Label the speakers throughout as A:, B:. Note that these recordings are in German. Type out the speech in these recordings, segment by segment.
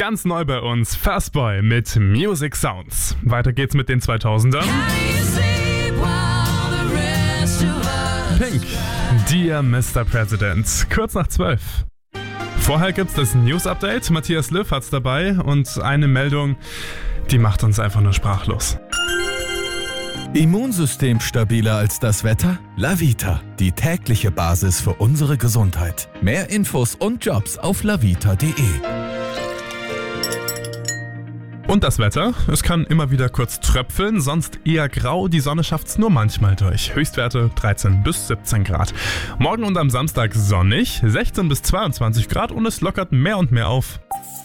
A: Ganz neu bei uns, Fastboy mit Music Sounds. Weiter geht's mit den 2000ern. Pink, Dear Mr. President, kurz nach 12. Vorher gibt's das News-Update, Matthias Löw hat's dabei und eine Meldung, die macht uns einfach nur sprachlos.
B: Immunsystem stabiler als das Wetter? Lavita, die tägliche Basis für unsere Gesundheit. Mehr Infos und Jobs auf lavita.de.
A: Und das Wetter? Es kann immer wieder kurz tröpfeln, sonst eher grau. Die Sonne schafft's nur manchmal durch. Höchstwerte 13 bis 17 Grad. Morgen und am Samstag sonnig, 16 bis 22 Grad und es lockert mehr und mehr auf.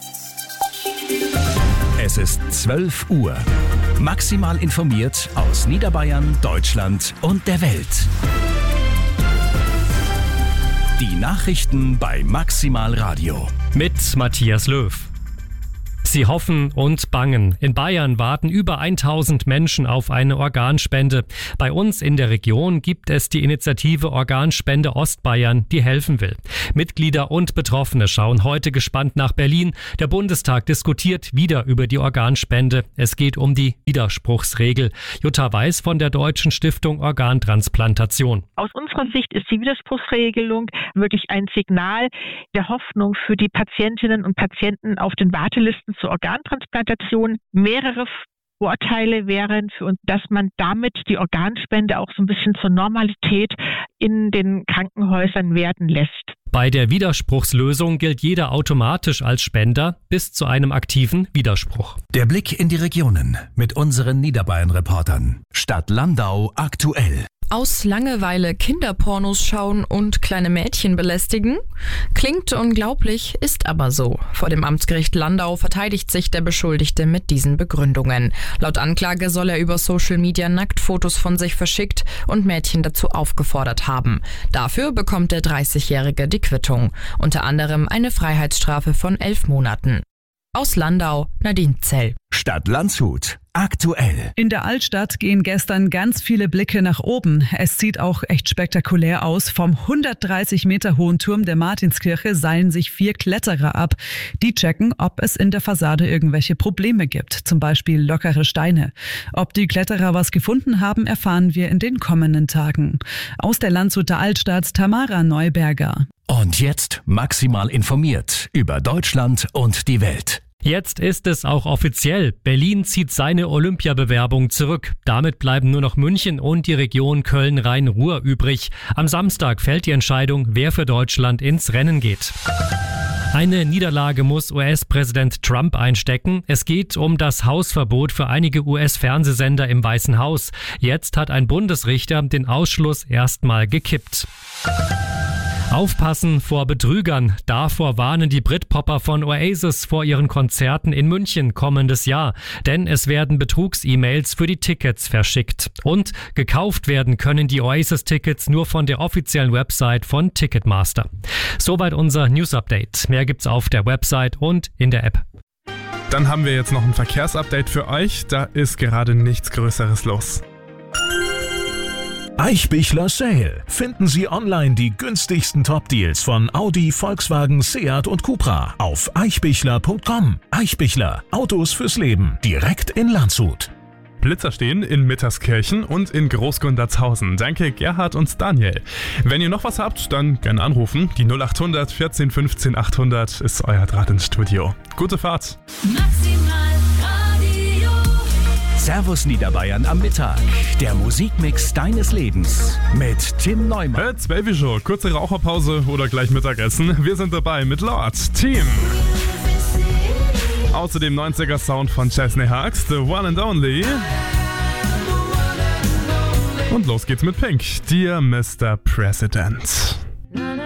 C: Es ist 12 Uhr. Maximal informiert aus Niederbayern, Deutschland und der Welt. Die Nachrichten bei Maximal Radio.
D: Mit Matthias Löw. Sie hoffen und bangen. In Bayern warten über 1000 Menschen auf eine Organspende. Bei uns in der Region gibt es die Initiative Organspende Ostbayern, die helfen will. Mitglieder und Betroffene schauen heute gespannt nach Berlin. Der Bundestag diskutiert wieder über die Organspende. Es geht um die Widerspruchsregel. Jutta Weiß von der Deutschen Stiftung Organtransplantation.
E: Aus unserer Sicht ist die Widerspruchsregelung wirklich ein Signal der Hoffnung für die Patientinnen und Patienten auf den Wartelisten zur Organtransplantation. Mehrere Vorteile wären für uns, dass man damit die Organspende auch so ein bisschen zur Normalität in den Krankenhäusern werden lässt.
D: Bei der Widerspruchslösung gilt jeder automatisch als Spender bis zu einem aktiven Widerspruch.
C: Der Blick in die Regionen mit unseren Niederbayern-Reportern. Stadt Landau aktuell.
F: Aus Langeweile Kinderpornos schauen und kleine Mädchen belästigen? Klingt unglaublich, ist aber so. Vor dem Amtsgericht Landau verteidigt sich der Beschuldigte mit diesen Begründungen. Laut Anklage soll er über Social Media Nacktfotos von sich verschickt und Mädchen dazu aufgefordert haben. Dafür bekommt der 30-Jährige die Quittung. Unter anderem eine Freiheitsstrafe von 11 Monaten. Aus Landau, Nadine Zell.
C: Stadt Landshut aktuell.
G: In der Altstadt gehen gestern ganz viele Blicke nach oben. Es sieht auch echt spektakulär aus. Vom 130 Meter hohen Turm der Martinskirche seilen sich 4 Kletterer ab. Die checken, ob es in der Fassade irgendwelche Probleme gibt, zum Beispiel lockere Steine. Ob die Kletterer was gefunden haben, erfahren wir in den kommenden Tagen. Aus der Landshuter Altstadt Tamara Neuberger.
C: Und jetzt maximal informiert über Deutschland und die Welt.
D: Jetzt ist es auch offiziell. Berlin zieht seine Olympiabewerbung zurück. Damit bleiben nur noch München und die Region Köln-Rhein-Ruhr übrig. Am Samstag fällt die Entscheidung, wer für Deutschland ins Rennen geht. Eine Niederlage muss US-Präsident Trump einstecken. Es geht um das Hausverbot für einige US-Fernsehsender im Weißen Haus. Jetzt hat ein Bundesrichter den Ausschluss erstmal gekippt. Aufpassen vor Betrügern. Davor warnen die Britpopper von Oasis vor ihren Konzerten in München kommendes Jahr. Denn es werden Betrugs-E-Mails für die Tickets verschickt. Und gekauft werden können die Oasis-Tickets nur von der offiziellen Website von Ticketmaster. Soweit unser News-Update. Mehr gibt's auf der Website und in der App.
A: Dann haben wir jetzt noch ein Verkehrsupdate für euch. Da ist gerade nichts Größeres los.
H: Eichbichler Sale. Finden Sie online die günstigsten Top-Deals von Audi, Volkswagen, Seat und Cupra auf eichbichler.com. Eichbichler. Autos fürs Leben. Direkt in Landshut.
A: Blitzer stehen in Mitterskirchen und in Großgundertshausen. Danke Gerhard und Daniel. Wenn ihr noch was habt, dann gerne anrufen. Die 0800 14 15 800 ist euer Draht ins Studio. Gute Fahrt.
C: Servus Niederbayern am Mittag. Der Musikmix deines Lebens mit Tim Neumann.
A: 12 Uhr schon. Kurze Raucherpause oder gleich Mittagessen. Wir sind dabei mit Lord, Team. Außerdem 90er Sound von Chesney Hawks, The One and Only. Und los geht's mit Pink, Dear Mr. President.